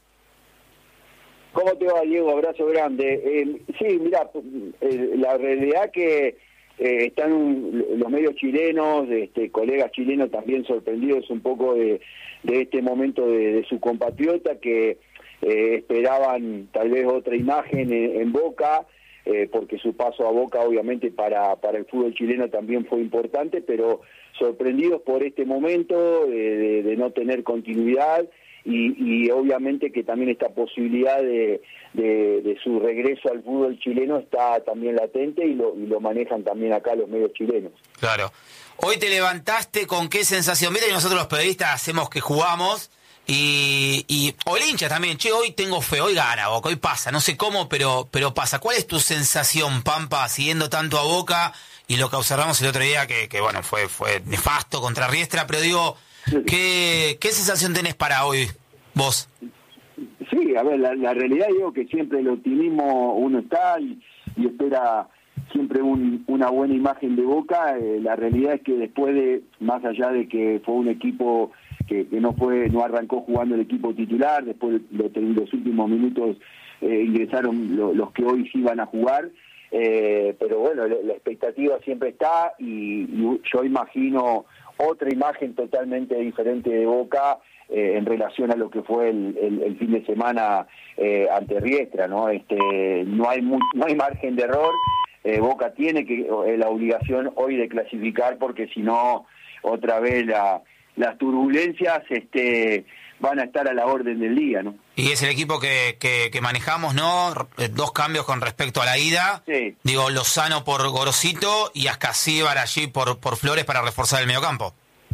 ¿Cómo te va, Diego? Abrazo grande. Eh, sí, mira, eh, la realidad que eh, están un, los medios chilenos, este, colegas chilenos también sorprendidos un poco de, de este momento de, de su compatriota, que eh, esperaban tal vez otra imagen en, en Boca, eh, porque su paso a Boca obviamente para, para el fútbol chileno también fue importante, pero sorprendidos por este momento de, de, de no tener continuidad. Y, y obviamente que también esta posibilidad de, de, de su regreso al fútbol chileno está también latente y lo, y lo manejan también acá los medios chilenos. Claro. Hoy te levantaste con qué sensación. Mira que nosotros los periodistas hacemos que jugamos y, y o el hincha también. Che, hoy tengo fe, hoy gana Boca, hoy pasa. No sé cómo, pero, pero pasa. ¿Cuál es tu sensación, Pampa, siguiendo tanto a Boca y lo que observamos el otro día, que, que bueno, fue, fue nefasto contra Riestra, pero digo... ¿Qué, ¿Qué sensación tenés para hoy, vos? Sí, a ver, la, la realidad digo que siempre el optimismo uno está y, y espera siempre un, una buena imagen de Boca. Eh, la realidad es que después de, más allá de que fue un equipo que, que no fue, no arrancó jugando el equipo titular, después de, de los últimos minutos eh, ingresaron lo, los que hoy sí van a jugar. Eh, pero bueno, la, la expectativa siempre está y, y yo imagino otra imagen totalmente diferente de Boca eh, en relación a lo que fue el, el, el fin de semana eh, ante Riestra, ¿no? Este, no hay muy, no hay margen de error. Eh, Boca tiene que eh, la obligación hoy de clasificar, porque si no otra vez la, las turbulencias este, van a estar a la orden del día, ¿no? Y es el equipo que, que, que manejamos, ¿no? Dos cambios con respecto a la ida. Sí. Digo, Lozano por Gorosito y Ascasíbar allí por, por Flores para reforzar el mediocampo.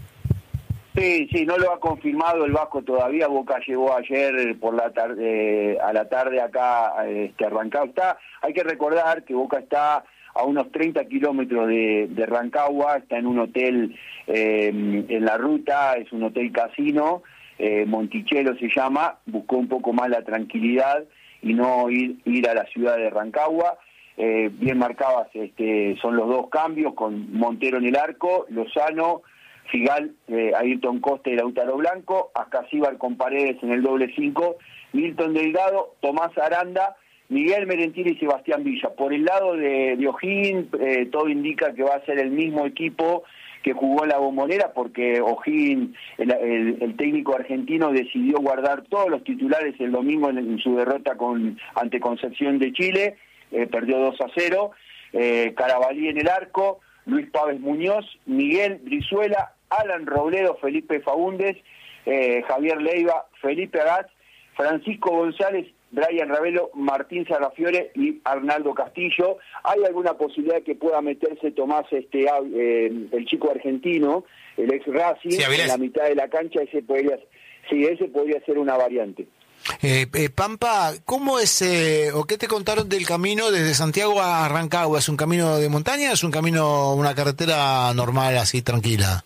Sí, sí, no lo ha confirmado el Vasco todavía. Boca llegó ayer por la tarde, a la tarde acá este, arrancado. Está, hay que recordar que Boca está a unos treinta kilómetros de, de Rancagua, está en un hotel eh, en la ruta, es un hotel casino. Eh, Monticello se llama, buscó un poco más la tranquilidad y no ir, ir a la ciudad de Rancagua. Eh, bien marcadas este, son los dos cambios, con Montero en el arco, Lozano, Figal, eh, Ayrton Costa y Lautaro Blanco, Ascasíbar con Paredes en el doble cinco, Milton Delgado, Tomás Aranda, Miguel Merentiel y Sebastián Villa. Por el lado de, de O'Higgins, eh, todo indica que va a ser el mismo equipo que jugó en la Bombonera, porque O'Higgins, el, el, el técnico argentino, decidió guardar todos los titulares el domingo en, en su derrota con ante Concepción de Chile, eh, perdió dos a cero, eh, Carabalí en el arco, Luis Pávez Muñoz, Miguel Brizuela, Alan Robledo, Felipe Faúndez, eh, Javier Leiva, Felipe Agaz, Francisco González, Brian Ravelo, Martín Sarrafiore y Arnaldo Castillo. ¿Hay alguna posibilidad de que pueda meterse Tomás, este, eh, el chico argentino, el ex Racing, sí, en la mitad de la cancha? Ese podría, sí, ese podría ser una variante. Eh, eh, Pampa, ¿cómo es eh, o qué te contaron del camino desde Santiago a Rancagua? ¿Es un camino de montaña o es un camino, una carretera normal, así tranquila?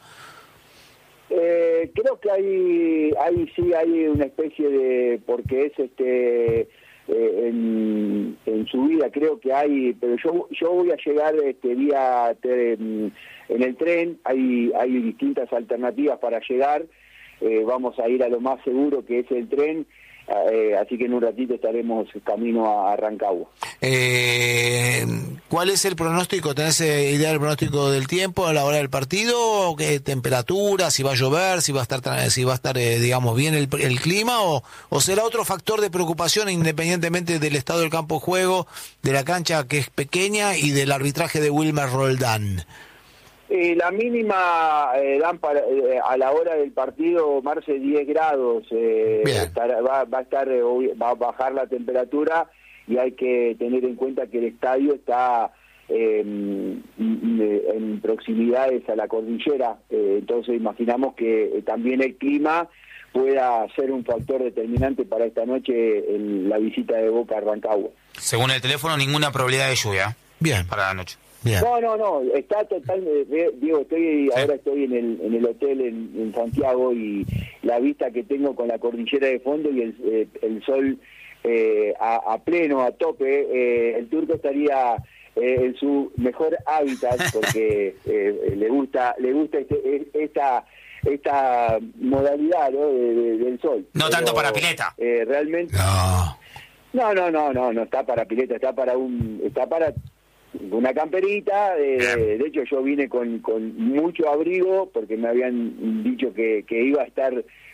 Eh, creo que hay, hay sí hay una especie de, porque es este eh, en, en subida, creo que hay, pero yo yo voy a llegar este día en, en el tren, hay hay distintas alternativas para llegar, eh, vamos a ir a lo más seguro, que es el tren. Eh, así que en un ratito estaremos camino a, a Rancagua. Eh, ¿Cuál es el pronóstico? ¿Tenés eh, idea del pronóstico del tiempo a la hora del partido? ¿Qué temperatura? ¿Si va a llover? ¿Si va a estar, si va a estar eh, digamos, bien el, el clima? O, ¿O será otro factor de preocupación independientemente del estado del campo de juego, de la cancha que es pequeña y del arbitraje de Wilmer Roldán? Eh, la mínima eh, dan para, eh, a la hora del partido, Marce, diez grados. Eh, estará, va, va a estar, eh, va a bajar la temperatura y hay que tener en cuenta que el estadio está eh, en proximidades a la cordillera. Eh, entonces imaginamos que eh, también el clima pueda ser un factor determinante para esta noche en la visita de Boca a Rancagua. Según el teléfono, ninguna probabilidad de lluvia. Bien. Para la noche. Bien. No, no, no, está total, eh, Diego, estoy, sí. ahora estoy en el, en el hotel en, en Santiago y la vista que tengo con la cordillera de fondo y el, eh, el sol eh, a, a pleno, a tope, eh, el turco estaría eh, en su mejor hábitat porque eh, le gusta, le gusta este, esta esta modalidad, ¿no? de, de, del sol. No Pero, tanto para pileta. Eh, realmente. No. No, no, no, no, no está para pileta, está para un, está para una camperita. Eh, de hecho, yo vine con, con mucho abrigo porque me habían dicho que, que iba a estar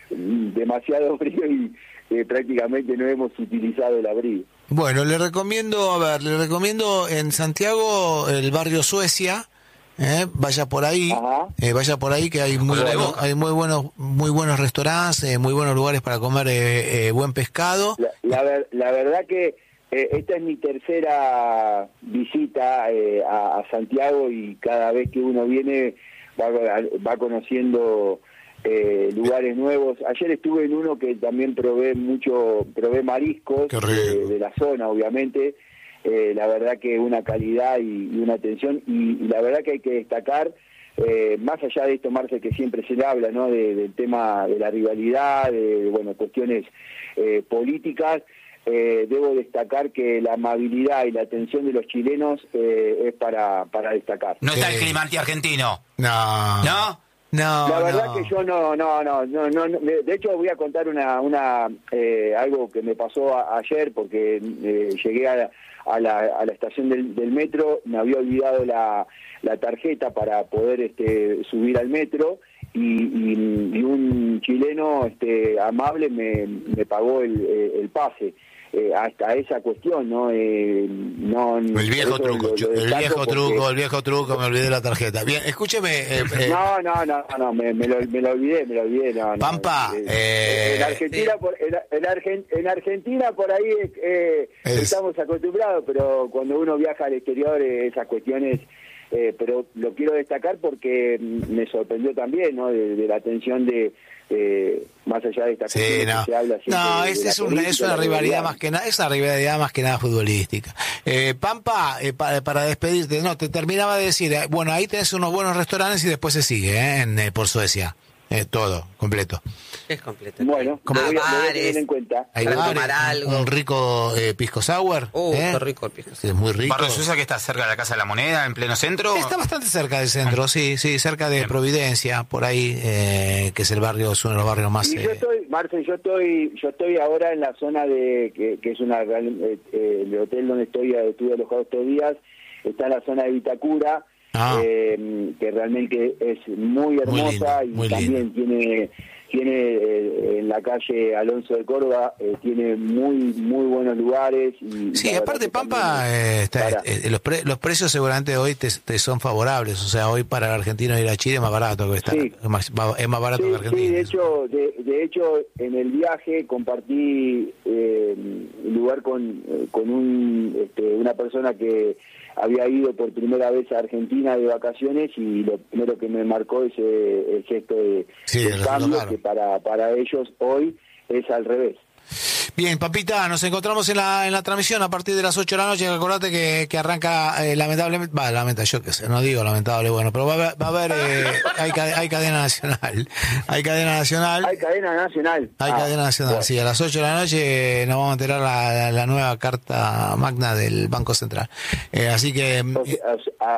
demasiado frío y eh, prácticamente no hemos utilizado el abrigo. Bueno, le recomiendo, a ver, le recomiendo en Santiago el barrio Suecia. Eh, vaya por ahí, eh, vaya por ahí que hay muy buenos, hay muy buenos, muy buenos restaurantes, eh, muy buenos lugares para comer eh, eh, buen pescado. La, la, ver, la verdad que eh, esta es mi tercera visita eh, a, a Santiago y cada vez que uno viene va, va conociendo eh, lugares nuevos. Ayer estuve en uno que también probé mucho, probé mariscos de, de la zona, obviamente. Eh, la verdad que una calidad y, y una atención y, y la verdad que hay que destacar eh, más allá de esto, Marce, que siempre se le habla, ¿no? De, del tema de la rivalidad, de, de bueno, cuestiones eh, políticas, eh, debo destacar que la amabilidad y la atención de los chilenos eh, es para, para destacar. No está el clima anti-argentino. No. ¿No? No, la verdad no. que yo no, no, no, no, no, no. De hecho voy a contar una, una, eh, algo que me pasó a, ayer porque eh, llegué a, a, la, a la estación del, del metro, me había olvidado la, la tarjeta para poder este, subir al metro y, y, y un chileno este, amable me, me pagó el, el pase. Eh, hasta esa cuestión, ¿no? Eh, no el viejo truco, lo, lo el viejo porque... truco, el viejo truco, me olvidé la tarjeta. Bien, escúcheme. Eh, eh. No, no, no, no, me, me, lo, me lo olvidé, me lo olvidé. No, Pampa, no, eh, en Argentina, sí. por, en, en, Argent, en Argentina por ahí eh, es... estamos acostumbrados, pero cuando uno viaja al exterior, eh, esas cuestiones. Eh, pero lo quiero destacar porque me sorprendió también, ¿no? De, de la atención de, eh, más allá de esta sí, cuestión no. que se habla siempre no, de, es, de es, una, es una rivalidad más que nada, es una rivalidad más que nada futbolística. Eh, Pampa, eh, para, para despedirte, no, te terminaba de decir, eh, bueno, ahí tenés unos buenos restaurantes y después se sigue, eh, en, eh, por Suecia. Eh, todo, completo. Es completo. Bueno, como lo voy, ah, lo voy a tener en cuenta. Hay para bares, tomar algo. Un rico eh, pisco sour. Uh, ¿eh? qué rico el pisco sour. Es muy rico. ¿Barrio Suiza que está cerca de la Casa de la Moneda, en pleno centro? Está bastante cerca del centro, sí, sí, cerca de Providencia, por ahí, eh, que es el barrio, es uno de los barrios más... Y yo eh... estoy, Marce, yo estoy, yo estoy ahora en la zona de, que, que es una, eh, eh, el hotel donde estoy, estuve alojado estos días, está en la zona de Vitacura, ah. eh, que realmente es muy hermosa muy lindo, muy y también lindo. tiene... tiene eh, en la calle Alonso de Córdoba, eh, tiene muy muy buenos lugares. Y sí, aparte Pampa, eh, está, eh, los, pre, los precios seguramente hoy te, te son favorables, o sea, hoy para el argentino ir a Chile es más barato que estar, sí. es, más, es más barato sí, que Argentina. Sí, de hecho, de, de hecho, en el viaje compartí eh, lugar con, con un, este, una persona que había ido por primera vez a Argentina de vacaciones y lo primero que me marcó es eh, el gesto de, sí, de cambio, claro. que para, para ellos hoy es al revés. Bien, Papita, nos encontramos en la en la transmisión a partir de las ocho de la noche. Acordate que, que arranca eh, lamentablemente, va, lamentable, yo qué sé, no digo lamentable, bueno, pero va a haber, va a haber eh, hay, hay cadena nacional, hay cadena nacional. Hay cadena nacional. Hay ah, cadena nacional, bueno. Sí, a las ocho de la noche eh, nos vamos a enterar la, la, la nueva carta magna del Banco Central. Eh, así que... O sea, o sea,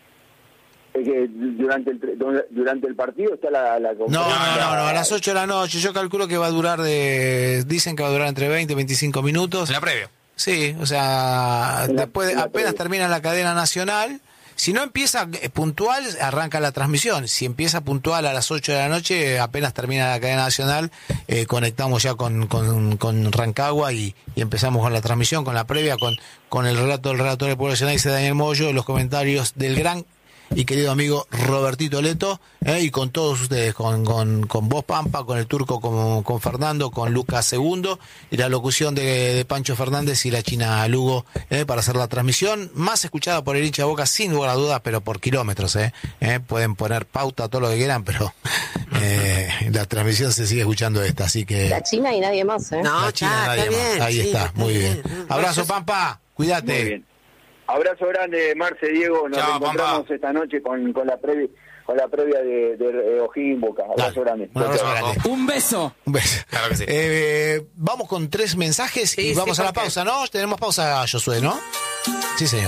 que durante el durante el partido está la, la no, no, no, no, a las ocho de la noche. Yo calculo que va a durar de... Dicen que va a durar entre veinte y veinticinco minutos. ¿En la previa? Sí, o sea, la, después apenas previa. Termina la cadena nacional. Si no empieza puntual, arranca la transmisión. Si empieza puntual a las ocho de la noche, apenas termina la cadena nacional, eh, conectamos ya con, con, con Rancagua y, y empezamos con la transmisión, con la previa, con, con el relato del relator del Pueblo Nacional, Daniel Moyo, los comentarios del gran y querido amigo Robertito Leto, eh, y con todos ustedes, con, con, con vos Pampa, con el Turco, con, con Fernando, con Lucas Segundo, y la locución de, de Pancho Fernández y la China Lugo, eh, para hacer la transmisión más escuchada por el hincha de Boca, sin lugar a dudas, pero por kilómetros. Eh, eh, pueden poner pauta todo lo que quieran, pero eh, la transmisión se sigue escuchando esta, así que... La China y nadie más, ¿eh? No, la China está, nadie está más. bien. Ahí sí, está, muy bien. bien. Abrazo, Pampa, cuídate. Muy bien. Abrazo grande, Marce, Diego. Nos Chao, encontramos Pampa. esta noche con, con la previa con la previa de, de, de O'Higgins Boca. Abrazo Dale, grande. un abrazo Chao, chao. grande. Un beso. Un beso. Claro que sí. Eh, vamos con tres mensajes Sí, y sí, vamos a la porque- pausa, ¿no? Tenemos pausa, Josué, ¿no? Sí, señor.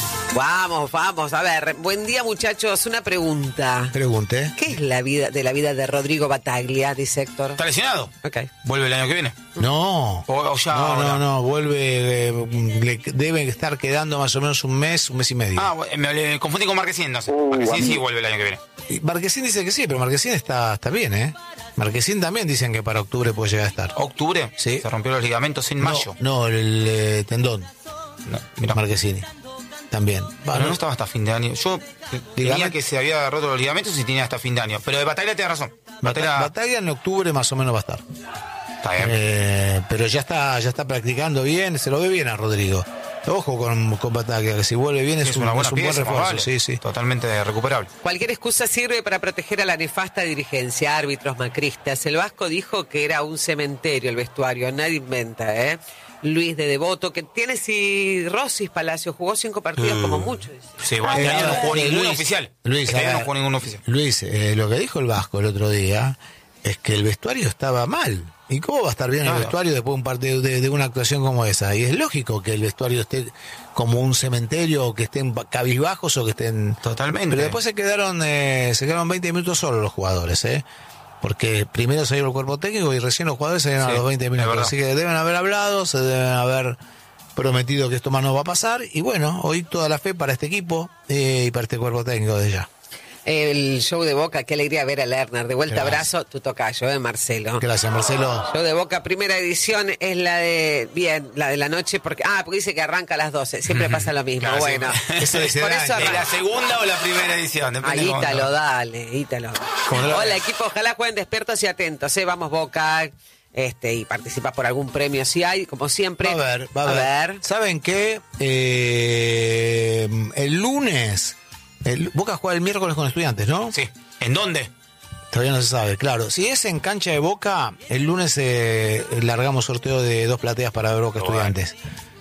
Vamos, vamos. A ver, buen día, muchachos. Una pregunta. Pregunte. ¿Qué es la vida de la vida de Rodrigo Bataglia, dice Héctor? ¿Está lesionado? Ok. ¿Vuelve el año que viene? No. O- o ya no, ahora. no, no. Vuelve. eh, le debe estar quedando más o menos un mes, un mes y medio. Ah, bueno, me, me confundí con Marquesín, entonces. Uh, Marquesín sí amigo. vuelve el año que viene. Y Marquesín dice que sí, pero Marquesín está, está bien, ¿eh? Marquesín también dicen que para octubre puede llegar a estar. ¿Octubre? Sí. Se rompió los ligamentos en mayo. No, no, el eh, tendón. No, mirá. Marquesini. También. Pero Bueno, no estaba hasta fin de año. Yo tenía Ligamento- que se había roto los ligamentos y tenía hasta fin de año. Pero de Bataglia tiene razón. Bataglia Batalla en octubre más o menos va a estar. está bien. Eh, pero ya está, ya está practicando bien, se lo ve bien a Rodrigo. Ojo con, con Bataglia, que si vuelve bien es, es un, una buena es un buen pieza, más refuerzo. vale. Sí, sí. Totalmente recuperable. Cualquier excusa sirve para proteger a la nefasta dirigencia, árbitros macristas. El Vasco dijo que era un cementerio el vestuario, nadie inventa, ¿eh? Luis de Devoto, que tiene cirrosis, Palacio, jugó cinco partidos como mucho. dice. Sí, bueno, este Eh, año no jugó eh, ningún Luis, oficial. Luis, este año a no ver. jugó ningún oficial. Luis, eh, lo que dijo el Vasco el otro día es que el vestuario estaba mal. ¿Y cómo va a estar bien Claro. el vestuario después de un partido de, de una actuación como esa? Y es lógico que el vestuario esté como un cementerio, o que estén cabizbajos o que estén... Totalmente. Pero después se quedaron eh, se quedaron veinte minutos solos los jugadores, ¿eh? Porque primero salió el cuerpo técnico y recién los jugadores salieron Sí, a los veinte es minutos. verdad. Así que deben haber hablado, se deben haber prometido que esto más no va a pasar. Y bueno, hoy toda la fe para este equipo eh, y para este cuerpo técnico de ya. El show de Boca, qué alegría ver a Lerner. De vuelta, Gracias. abrazo, tu tocayo, ¿eh, Marcelo? Gracias, Marcelo. Show de Boca, primera edición, es la de, bien, la de la noche, porque, ah, porque dice que arranca a las doce, siempre pasa lo mismo, Claro, bueno. sí. Eso dice Por Dani. eso ¿Es la arranca. segunda o la primera edición? Depende Ahí cómo Ítalo, lo- dale, Ítalo. Como lo- Hola, equipo, ojalá jueguen despiertos y atentos, ¿eh? Vamos, Boca, este, y participas por algún premio si hay, como siempre. Va a ver, va a, ver. ¿Saben qué? Eh, el lunes, el, Boca juega el miércoles con Estudiantes, ¿no? Sí. ¿En dónde? Todavía no se sabe, claro. Si es en cancha de Boca, el lunes eh, largamos sorteo de dos plateas para ver Boca Bueno. Estudiantes.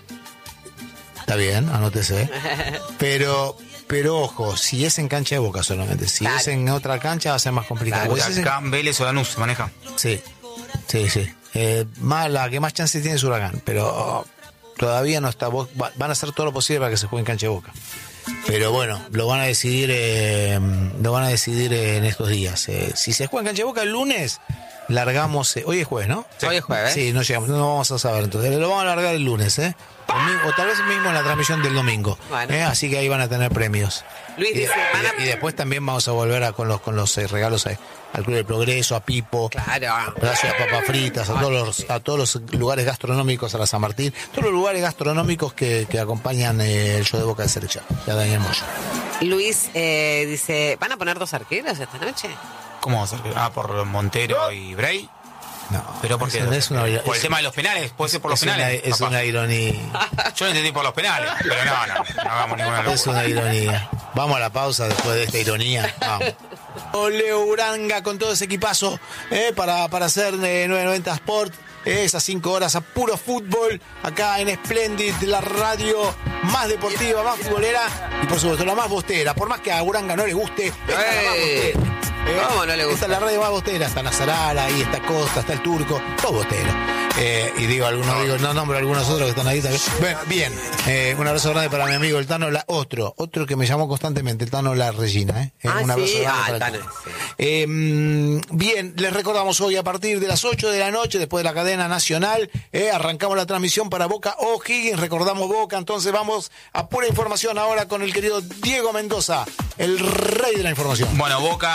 Está bien, anótese. Pero, pero ojo, si es en cancha de Boca solamente. Si Claro. es en otra cancha va a ser más complicado. Claro, Porque si es en- Huracán, Vélez o Lanús se maneja. Sí, sí, sí. Eh, más, la que más chances tiene es Huracán, pero oh, todavía no está. Bo- va- van a hacer todo lo posible para que se juegue en cancha de Boca. Pero bueno, lo van a decidir, eh, lo van a decidir eh, en estos días. Eh, si se juega en cancha de Boca el lunes, largamos. eh, hoy es jueves, ¿no? Hoy es jueves. Sí, no llegamos, no vamos a saber entonces. Lo vamos a largar el lunes, ¿eh? O, mi- o tal vez mismo en la transmisión del domingo. Bueno. ¿eh? Así que ahí van a tener premios. Luis Y, dice, van a- y- y después también vamos a volver a, con los con los eh, regalos a- al Club del Progreso, a Pipo. Claro. Gracias a Papas Fritas, a todos los, a todos los lugares gastronómicos, a la San Martín, todos los lugares gastronómicos que, que acompañan eh, el show de Boca de Selección, de Daniel Moyo. Luis eh, dice, ¿van a poner dos arqueros esta noche? ¿Cómo va a ser? Ah, por Montero y Bray. No, ¿Pero por qué? es, es una, ¿Por el es- tema de los penales? ¿Puede ser por los es una- penales? es Capaz. una ironía. Yo lo entendí por los penales, pero no, no, no hagamos ninguna locura. Es una ironía. Vamos a la pausa después de esta ironía. Vamos. Leo Uranga con todo ese equipazo eh, para, para hacer eh, novecientos noventa Sport. eh, esas cinco horas a puro fútbol. Acá en Splendid, la radio más deportiva, más futbolera. Y por supuesto, la más bostera. Por más que a Uranga no le guste, esta es la más ¡Eh! bostera. Eh, ¿Cómo no le gusta? Esta es la radio más bostera. Está Nazarala, ahí está Costa, está el Turco. Todo bostero. Eh, y digo algunos, digo, no nombro a algunos otros que están ahí también. Bueno, bien. Eh, un abrazo grande para mi amigo el Tano, la, otro, otro que me llamó constantemente, el Tano La Regina. Eh. Eh, Ah, un abrazo sí, grande ah, para el el Tano, Tano. sí. Eh, mm, bien, les recordamos hoy a partir de las ocho de la noche, después de la cadena nacional, eh, arrancamos la transmisión para Boca O'Higgins, recordamos Boca, entonces vamos a pura información ahora con el querido Diego Mendoza, el rey de la información. Bueno, Boca para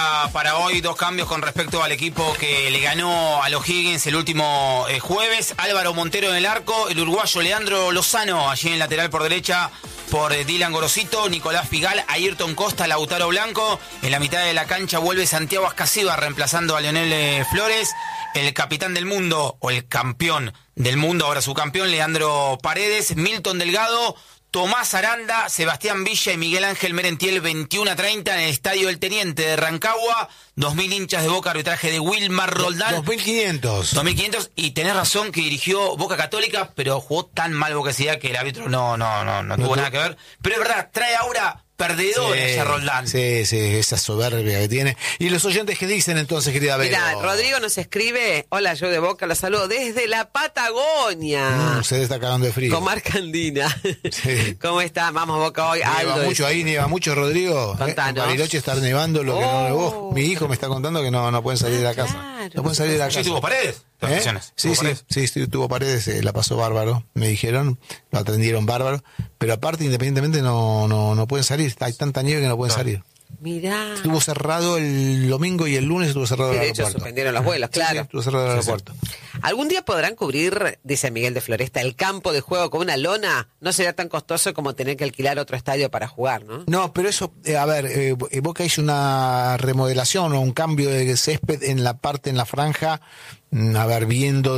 para hoy, dos cambios con respecto al equipo que le ganó a los Higgins el último eh, jueves. Álvaro Montero en el arco, el uruguayo Leandro Lozano allí en el lateral por derecha por eh, Dylan Gorosito, Nicolás Figal, Ayrton Costa, Lautaro Blanco. En la mitad de la cancha vuelve Santiago Ascasiba reemplazando a Leonel eh, Flores. El capitán del mundo, o el campeón del mundo, ahora su campeón, Leandro Paredes, Milton Delgado, Tomás Aranda, Sebastián Villa y Miguel Ángel Merentiel, veintiuno a treinta en el Estadio El Teniente de Rancagua. dos mil hinchas de Boca, arbitraje de Wilmar Roldán. dos mil quinientos. dos mil quinientos, y tenés razón que dirigió Boca Católica, pero jugó tan mal Boca Ciudad que el árbitro no, no, no, no, no tuvo nada que ver. Pero es verdad, trae ahora perdedores sí, a Roldán. Sí, sí, esa soberbia que tiene. ¿Y los oyentes qué dicen entonces, querida Vero? Mira, Rodrigo nos escribe, hola, yo de Boca, la saludo desde la Patagonia. Mm, se está cagando de frío. Comarca Andina. Sí. ¿Cómo está? Vamos Boca hoy. Nieva Aldo mucho dice. ahí, nieva mucho, Rodrigo. Contanos. En Bariloche está nevando lo que no Oh. nevó. Mi hijo me está contando que no, no pueden salir de la casa. Claro. No pueden salir de la casa. Sí, tuvo Paredes. ¿Eh? Sí, ¿Tuvo sí, Paredes? sí, sí, tuvo Paredes, eh, la pasó bárbaro, me dijeron, lo atendieron bárbaro, pero aparte, independientemente, no, no, no pueden salir, hay tanta nieve que no pueden Claro. salir. Mirá. Estuvo cerrado el domingo y el lunes estuvo cerrado Sí, el de hecho, aeropuerto. suspendieron los vuelos, Sí, sí, claro. estuvo cerrado el Sí, sí. aeropuerto. ¿Algún día podrán cubrir, dice Miguel de Floresta, el campo de juego con una lona? No será tan costoso como tener que alquilar otro estadio para jugar, ¿no? No, pero eso, eh, a ver, eh, Boca hizo una remodelación o un cambio de césped en la parte, en la franja, mm, a ver, viendo,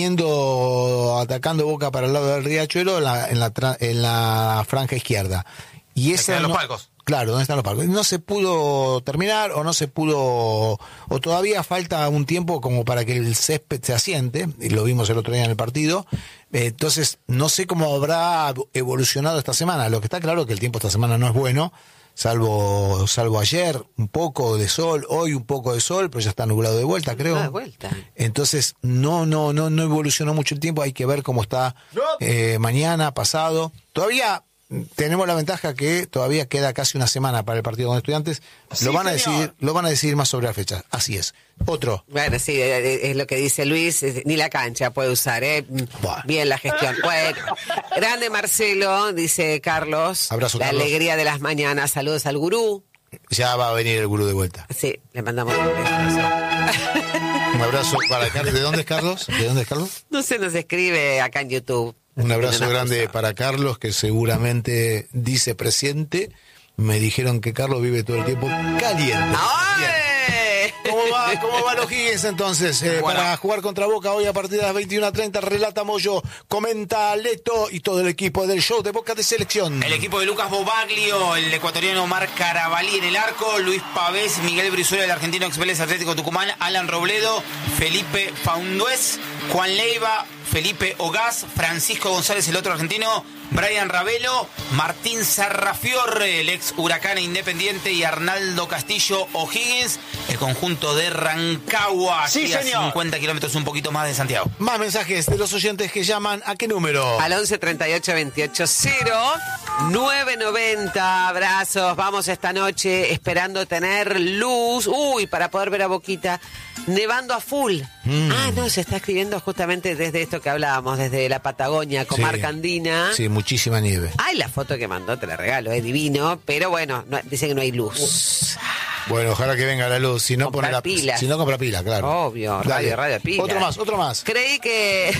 viniendo, atacando Boca para el lado del Riachuelo, en la, en la, tra- en la franja izquierda. Y esa están los no- palcos. Claro, ¿dónde están los palcos? No se pudo terminar o no se pudo, o todavía falta un tiempo como para que el césped se asiente, y lo vimos el otro día en el partido. Eh, entonces, no sé cómo habrá evolucionado esta semana. Lo que está claro es que el tiempo esta semana no es bueno, salvo salvo ayer, un poco de sol, hoy un poco de sol, pero ya está nublado de vuelta, creo. Ah, de vuelta. Entonces, no, no, no, no evolucionó mucho el tiempo, hay que ver cómo está eh, mañana, pasado. Todavía tenemos la ventaja que todavía queda casi una semana para el partido con Estudiantes. Sí, lo van a señor. decidir, lo van a decidir más sobre la fecha. Así es. Otro. Bueno, sí, eh, es lo que dice Luis, es- ni la cancha puede usar, ¿eh? Buah. Bien la gestión. Bueno, grande Marcelo, dice Carlos. Abrazo, La Carlos. alegría de las mañanas. Saludos al gurú. Ya va a venir el gurú de vuelta. Sí, le mandamos un beso. Un abrazo para Carlos. ¿De dónde es Carlos? ¿De dónde es Carlos? No se nos escribe acá en YouTube. Un abrazo Una grande cosa. para Carlos, que seguramente dice presente. Me dijeron que Carlos vive todo el tiempo caliente. ¡Ay! ¿Cómo va, cómo va los Higgins entonces? Eh, Bueno. Para jugar contra Boca hoy a partir de las veintiuna treinta, relata Moyo, comenta Leto y todo el equipo del show de Boca de Selección. El equipo de Lucas Bobaglio, el ecuatoriano Omar Carabalí en el arco, Luis Pavés, Miguel Brizuela, el argentino ex Vélez Atlético Tucumán, Alan Robledo, Felipe Faunduez, Juan Leiva, Felipe Ogaz, Francisco González, el otro argentino, Brian Ravelo, Martín Sarrafiore, el ex Huracán e Independiente, y Arnaldo Castillo O'Higgins, el conjunto de Rancagua, Sí, aquí a señor. cincuenta kilómetros un poquito más de Santiago. Más mensajes de los oyentes que llaman. ¿A qué número? Al once treinta y ocho veintiocho cero nueve noventa. Abrazos. Vamos esta noche esperando tener luz. Uy, para poder ver a Boquita. Nevando a full. Mm. Ah, no, se está escribiendo justamente desde esto que hablábamos, desde la Patagonia, comarca Sí. andina. Sí, muchísima nieve. Ay, la foto que mandó, te la regalo, es divino. Pero bueno, no- dice que no hay luz. Bueno, ojalá que venga la luz. Si no, Comprar pone la pilas. Si no, compra pila, claro. Obvio, Dale. radio, radio, pila. Otro más, otro más. Creí que,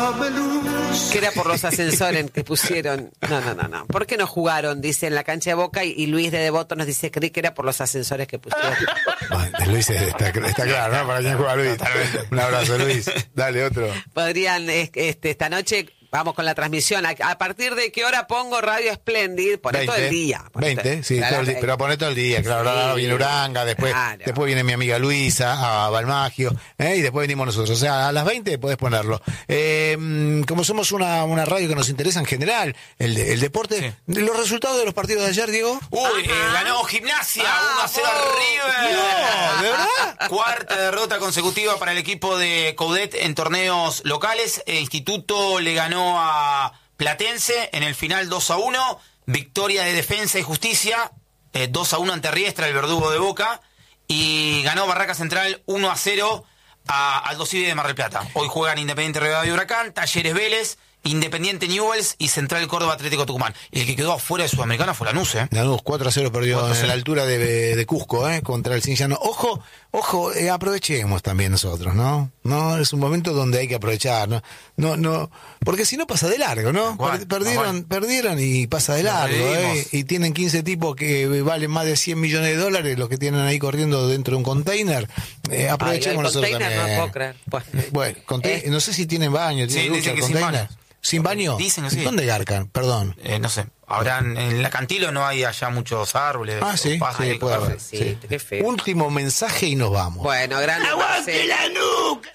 que era por los ascensores que pusieron. No, no, no, no. ¿Por qué no jugaron? Dice en la cancha de Boca, y, y Luis de Devoto nos dice, creí que era por los ascensores que pusieron. Bueno, Luis está, está claro, ¿no? Para quién juega Luis. Un abrazo, Luis. Dale, otro. Podrían, es- este, esta noche, vamos con la transmisión. ¿A, a partir de qué hora pongo Radio Splendid? Poné todo el día. Poné todo- veinte, sí, Claro, todo el día, pero poné todo el día, claro. Sí. Ahora viene Uranga, después, Claro. después viene mi amiga Luisa, a Balmagio, ¿eh? Y después venimos nosotros. O sea, a las veinte podés ponerlo. Eh, mm, como somos una, una radio que nos interesa en general, el, de- el deporte, los resultados de los partidos de ayer, Diego. Uy, eh, ganó Gimnasia, uno a cero River. No, ¿de verdad? Cuarta derrota consecutiva para el equipo de Coudet en torneos locales. El Instituto le ganó a Platense en el final dos a uno. Victoria de Defensa y Justicia, eh, dos a uno ante Riestra, el verdugo de Boca. Y ganó Barraca Central uno a cero a Aldo Civi de Mar del Plata. Hoy juegan Independiente Rivadavia y Huracán, Talleres Vélez Independiente Newell's y Central Córdoba Atlético Tucumán. Y el que quedó afuera de Sudamericana fue Lanús, ¿eh? Lanús cuatro a cero perdió cuatro a cero. en la altura de, de Cusco, ¿eh? Contra el Cinciano. Ojo, ojo, eh, aprovechemos también nosotros, ¿no? No, es un momento donde hay que aprovechar, ¿no? No, no, porque si no pasa de largo, ¿no? Igual, Per- perdieron, igual. perdieron y pasa de Nos largo, ¿eh? reímos. Y tienen quince tipos que valen más de cien millones de dólares, los que tienen ahí corriendo dentro de un container. Eh, aprovechemos Ay, el nosotros container también. no puedo creer. Bueno. Bueno, conte- Eh. no sé si tienen baño, Sí, tienen dicen ducha, que sin container. baño. ¿Sin baño? Dicen que sí. ¿Dónde garcan? Perdón. Eh, no sé, habrán en la Cantilo no hay allá muchos árboles. Ah, sí, o paja sí, y puede cosas. haber. Sí, Sí. qué feo. Último mensaje y nos vamos. Bueno, grande. ¡Aguante la nuca!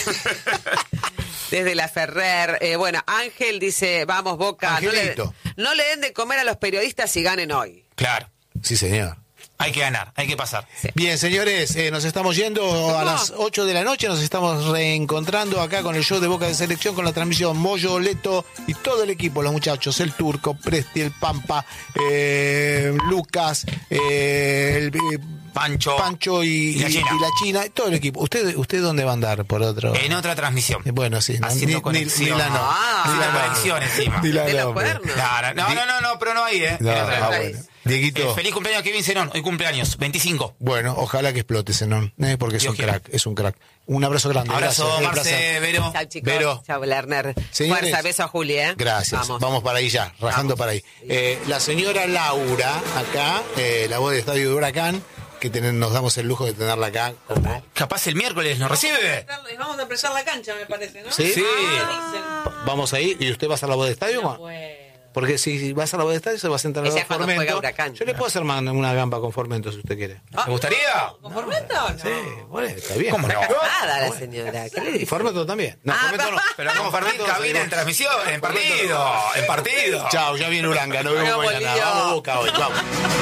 Desde la Ferrer. Eh, bueno, Ángel dice, vamos Boca, no le, Angelito. no le den de comer a los periodistas y ganen hoy. Claro, Sí, señor. hay que ganar, hay que pasar. Bien, señores, eh, nos estamos yendo a las ocho de la noche, nos estamos reencontrando acá con el show de Boca de Selección, con la transmisión Moyo, Leto y todo el equipo, los muchachos, el Turco, Presti, el Pampa, eh, Lucas, eh, el, eh, Pancho, Pancho y, y la y- China. y la China, todo el equipo. ¿Usted, usted dónde va a andar por otro? En otra transmisión. Eh, Bueno, sí, no, Haciendo ni- ni- conexión. ni la no. Ah, Ni la Haciendo no. conexión encima. Ni la De los no, cuernos. pero- Claro, no, Di- no, no, no, pero no ahí, ¿eh? No, En otra. ah, París. bueno. Dieguito. Eh, feliz cumpleaños Kevin Zenón, hoy cumpleaños, veinticinco. Bueno, ojalá que explote Zenón, ¿eh? Porque es Dios un quiera. crack, es un crack. Un abrazo grande. Abrazo, gracias, eh, Marce, placer. Vero. Chao, chicos. Vero. Chao, Lerner. Señores, Fuerza, beso a Juli, ¿eh? Gracias, vamos, para ahí ya, rajando Vamos. para ahí. Eh, la señora Laura, acá, eh, la voz de Estadio de Huracán, que ten- nos damos el lujo de tenerla acá. como- Capaz el miércoles nos recibe. Les vamos a empezar la cancha, me parece, ¿no? ¿Sí? Sí. Vamos ahí, ¿y usted va a hacer la voz de Estadio? No Juan? puedo. Porque si va a hacer la voz de Estadio, se va a sentar Esa a es cuando juega Formento. Huracán. Yo le puedo hacer man- una gamba con Formento si usted quiere. ¿Te gustaría? ¿Con Formento o no? Sí, bueno, está bien. ¿Cómo no? Casada la señora. ¿Qué le Y dice? Formento también. No, Ah, Formento no. Pero vamos a partir Formento cabina no. en transmisión, en partido, en partido. Chao, ya viene Uranga, nos vemos Bueno, mañana. Bolillo. Vamos Boca hoy, vamos.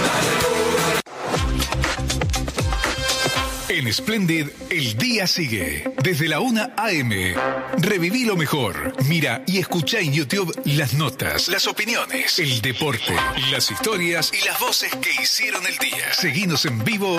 En Splendid, el día sigue. Desde la una a eme. Reviví lo mejor. Mira y escucha en YouTube las notas, las opiniones, el deporte, las historias y las voces que hicieron el día. Seguinos en vivo